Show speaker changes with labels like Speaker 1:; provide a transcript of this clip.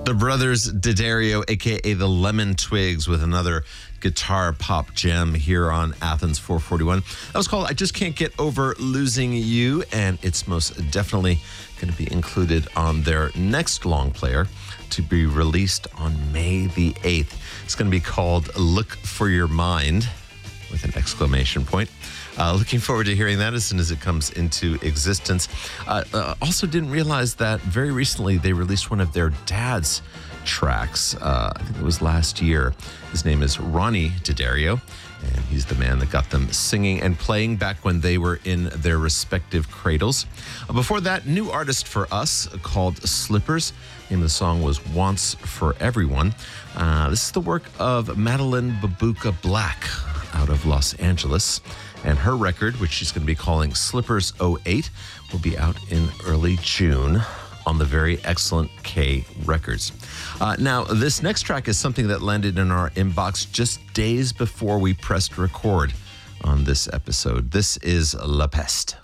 Speaker 1: The Brothers D'Addario, a.k.a. the Lemon Twigs, with another guitar pop gem here on Athens 441. That was called I Just Can't Get Over Losing You, and it's most definitely going to be included on their next long player to be released on May the 8th. It's going to be called Look for Your Mind, with an exclamation point. Looking forward to hearing that as soon as it comes into existence. Also didn't realize that very recently they released one of their dad's tracks. I think it was last year. His name is Ronnie D'Addario, and he's the man that got them singing and playing back when they were in their respective cradles. Before that, new artist for us called Slippers. The name of the song was Wants for Everyone. This is the work of Madeline Babuka Black out of Los Angeles. And her record, which she's going to be calling Slippers 08, will be out in early June on the very excellent K Records. Now, this next track is something that landed in our inbox just days before we pressed record on this episode. This is La Peste.